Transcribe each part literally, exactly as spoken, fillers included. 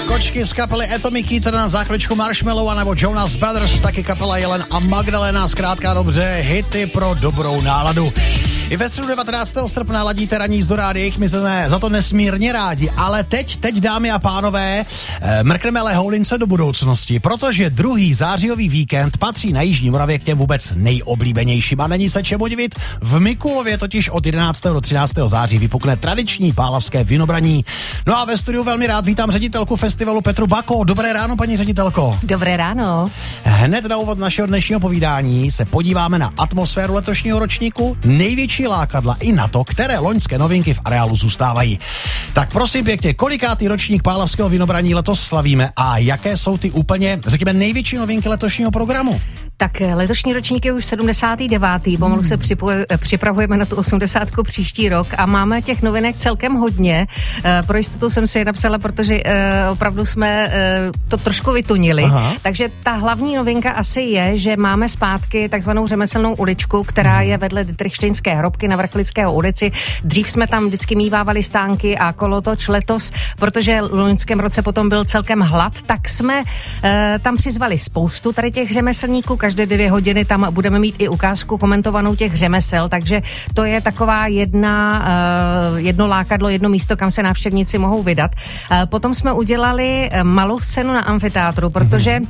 Kočky z kapely Atomic Eater, na záchvečku Marshmallow a nebo Jonas Brothers, taky kapela Jelen a Magdalena, zkrátka dobře, hity pro dobrou náladu. I ve středu devatenáctého srpna ladíte ranní jízdu rádiích, my jsme za to nesmírně rádi, ale teď, teď dámy a pánové, mrkneme lehoulince do budoucnosti, protože druhý zářijový víkend patří na Jižní Moravě k těm vůbec nejoblíbenějším a není se čemu divit. V Mikulově totiž od jedenáctého do třináctého září vypukne tradiční pálavské vinobraní. No a ve studiu velmi rád vítám ředitelku festivalu Petru Bako. Dobré ráno, paní ředitelko. Dobré ráno. Hned na úvod našeho dnešního povídání se podíváme na atmosféru letošního ročníku, největší lákadla i na to, které loňské novinky v areálu zůstávají. Tak prosím pěkně, kolikátý ročník pálavského vinobraní letos slavíme a jaké jsou ty úplně, řekněme, největší novinky letošního programu? Tak letošní ročník je už sedmdesátý devátý Pomalu se připoj, připravujeme na tu osmdesátku příští rok a máme těch novinek celkem hodně. E, pro jistotu jsem si je napsala, protože e, opravdu jsme e, to trošku vytunili. Aha. Takže ta hlavní novinka asi je, že máme zpátky takzvanou řemeslnou uličku, která je vedle Dietrichštejnské hrobky na Vrchlické ulici. Dřív jsme tam vždycky mívávali stánky a kolotoč. Letos, protože v loňském roce potom byl celkem hlad, tak jsme e, tam přizvali spoustu tady těch řemeslníků. Každé dvě hodiny tam budeme mít i ukázku komentovanou těch řemesel, takže to je taková jedna, uh, jedno lákadlo, jedno místo, kam se návštěvníci mohou vydat. Uh, potom jsme udělali malou scénu na amfiteátru, protože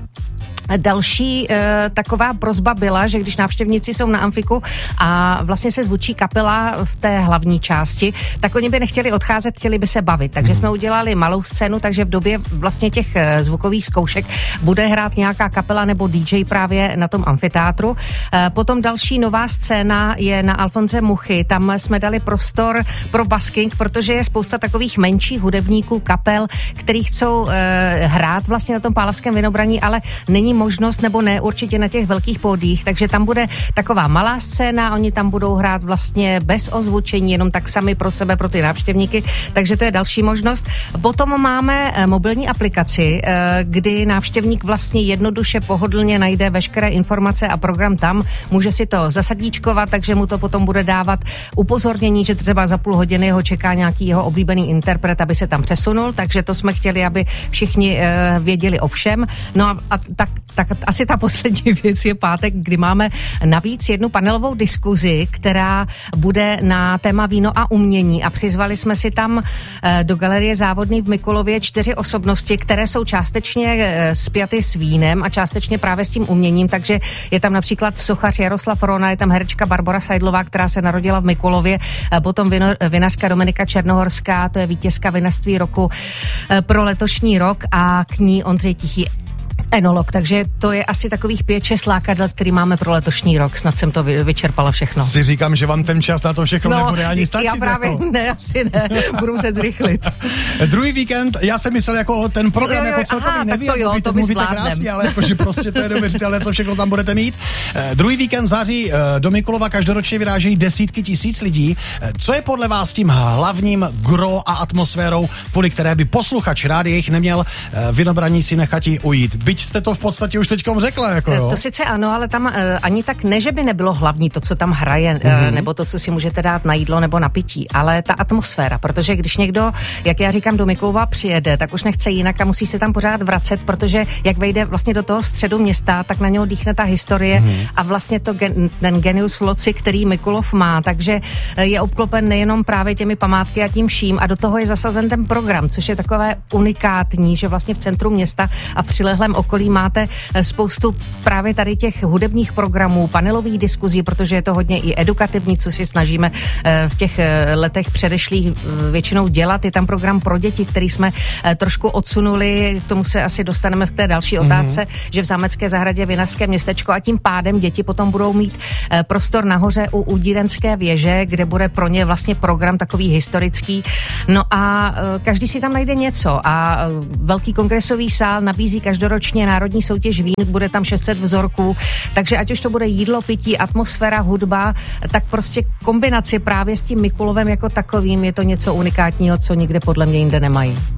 další e, taková prosba byla, že když návštěvníci jsou na amfiku a vlastně se zvučí kapela v té hlavní části, tak oni by nechtěli odcházet, chtěli by se bavit. Takže jsme udělali malou scénu, takže v době vlastně těch e, zvukových zkoušek bude hrát nějaká kapela nebo dý džej právě na tom amfiteátru. E, potom další nová scéna je na Alfonse Muchy. Tam jsme dali prostor pro basking, protože je spousta takových menších hudebníků, kapel, který chcou e, hrát vlastně na tom pálavském vinobraní, ale není možnost, nebo ne určitě na těch velkých pódiích, takže tam bude taková malá scéna, oni tam budou hrát vlastně bez ozvučení, jenom tak sami pro sebe, pro ty návštěvníky, takže to je další možnost. Potom máme mobilní aplikaci, kdy návštěvník vlastně jednoduše, pohodlně najde veškeré informace a program tam, může si to zasadíčkovat, takže mu to potom bude dávat upozornění, že třeba za půl hodiny ho čeká nějaký jeho oblíbený interpret, aby se tam přesunul, takže to jsme chtěli, aby všichni věděli o všem. No a, a tak Tak asi ta poslední věc je pátek, kdy máme navíc jednu panelovou diskuzi, která bude na téma víno a umění a přizvali jsme si tam do Galerie Závodný v Mikulově čtyři osobnosti, které jsou částečně spjaty s vínem a částečně právě s tím uměním, takže je tam například sochař Jaroslav Rona, je tam herečka Barbora Seidlová, která se narodila v Mikulově, potom vino, vinařka Dominika Černohorská, to je vítězka vinařství roku pro letošní rok a k ní Ondřej Tichý, enolog, takže to je asi takových pět, šest lákadel, který máme pro letošní rok. Snad jsem to vyčerpala všechno. Si říkám, že vám ten čas na to všechno no, nebude ani stačit. Já právě jako. ne, asi ne. Budu se zrychlit. Druhý víkend, já jsem myslel jako ten program, jo, jo, jako celkový, aha, nevím, to jo, vy to mluvíte krásně, ale jakože prostě to je neuvěřitelné, co všechno tam budete mít. Uh, druhý víkend září uh, do Mikulova každoročně vyrážejí desítky tisíc lidí. Uh, co je podle vás tím hlavním gro a atmosférou, kvůli které by posluchač rádiích neměl uh, vinobraní si nechat ujít? Byť jste to v podstatě už teďkom řekla, jako jo. To sice ano, ale tam uh, ani tak ne, že by nebylo hlavní to, co tam hraje, mm-hmm. uh, nebo to, co si můžete dát na jídlo nebo na pití, ale ta atmosféra, protože když někdo, jak já říkám, do Mikulova přijede, tak už nechce jinak a musí se tam pořád vracet, protože jak vejde vlastně do toho středu města, tak na něho dýchne ta historie mm-hmm. a vlastně to gen, ten genius loci, který Mikulov má, takže je obklopen nejenom právě těmi památky a tím vším a do toho je zasazen ten program, což je takové unikátní, že vlastně v centru města a v přilehlém okolí máte spoustu právě tady těch hudebních programů, panelových diskuzí, protože je to hodně i edukativní, co si snažíme v těch letech předešlých většinou dělat. Je tam program pro děti, který jsme trošku odsunuli, k tomu se asi dostaneme v té další otázce, mm-hmm. že v Zámecké zahradě vinařské městečko a tím pádem děti potom budou mít prostor nahoře u Udírenské věže, kde bude pro ně vlastně program takový historický. No a každý si tam najde něco a velký kongresový sál nabízí každoročně národní soutěž vín, bude tam šest set vzorků, takže ať už to bude jídlo, pití, atmosféra, hudba, tak prostě kombinace právě s tím Mikulovem jako takovým je to něco unikátního, co nikde podle mě jinde nemají.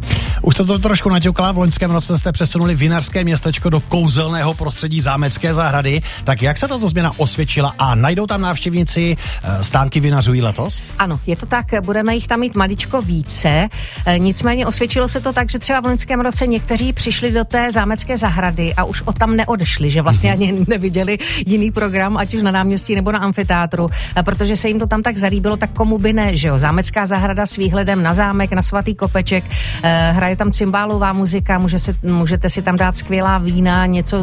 Už to, to trošku naťukla, v loňském roce jste přesunuli vinařské městečko do kouzelného prostředí Zámecké zahrady. Tak jak se tato změna osvědčila a najdou tam návštěvníci stánky vinařů letos? Ano, je to tak, budeme jich tam mít maličko více. Nicméně osvědčilo se to tak, že třeba v loňském roce někteří přišli do té Zámecké zahrady a už od tam neodešli, že vlastně ani neviděli jiný program, ať už na náměstí nebo na amfiteátru, protože se jim to tam tak zalíbilo, tak komu by ne, že jo? Zámecká zahrada s výhledem na zámek, na Svatý Kopeček, eh, hraje tam cymbálová muzika, může si, můžete si tam dát skvělá vína, něco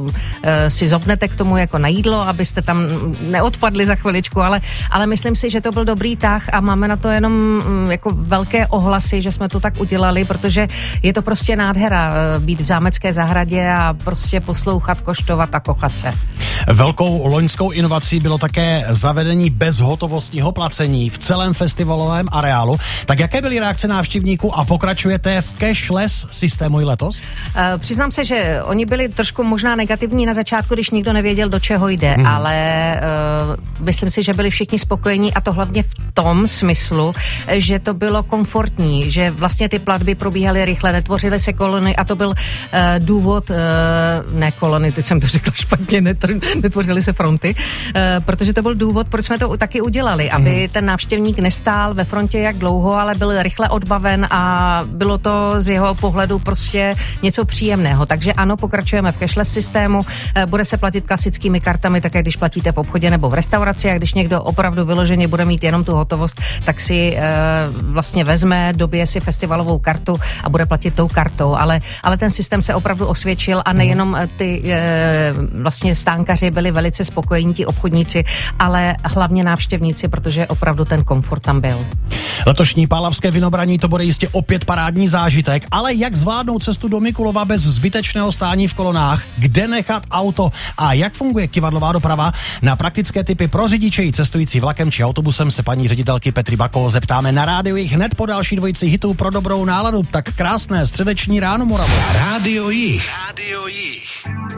eh, si zobnete k tomu jako na jídlo, abyste tam neodpadli za chviličku, ale, ale myslím si, že to byl dobrý tah a máme na to jenom mm, jako velké ohlasy, že jsme to tak udělali, protože je to prostě nádhera eh, být v Zámecké zahradě a prostě poslouchat, koštovat a kochat se. Velkou loňskou inovací bylo také zavedení bezhotovostního placení v celém festivalovém areálu. Tak jaké byly reakce návštěvníků a pokračujete v cashless systému i letos? Uh, přiznám se, že oni byli trošku možná negativní na začátku, když nikdo nevěděl, do čeho jde, hmm. ale uh, myslím si, že byli všichni spokojení a to hlavně v tom smyslu, že to bylo komfortní, že vlastně ty platby probíhaly rychle, netvořily se kolony a to byl uh, důvod, uh, ne kolony, teď jsem to řekla špatně, netr- netvořily se fronty, uh, protože to byl důvod, proč jsme to taky udělali, aby hmm. ten návštěvník nestál ve frontě jak dlouho, ale byl rychle odbaven a bylo to z jeho pohledu prostě něco příjemného. Takže ano, pokračujeme v cashless systému, bude se platit klasickými kartami, také když platíte v obchodě nebo v restauraci a když někdo opravdu vyloženě bude mít jenom tu hotovost, tak si e, vlastně vezme, dobije si festivalovou kartu a bude platit tou kartou, ale, ale ten systém se opravdu osvědčil a nejenom ty e, vlastně stánkaři byli velice spokojení, ti obchodníci, ale hlavně návštěvníci, protože opravdu ten komfort tam byl. Letošní Pálavské vinobraní to bude jistě opět parádní zážitek, ale jak zvládnout cestu do Mikulova bez zbytečného stání v kolonách, kde nechat auto a jak funguje kyvadlová doprava? Na praktické tipy pro řidiče i cestující vlakem či autobusem se paní ředitelky Petry Bakové zeptáme na rádiu Jih hned po další dvojici hitů pro dobrou náladu. Tak krásné středeční ráno, Moravo. Rádio Jih. Rádio Jih.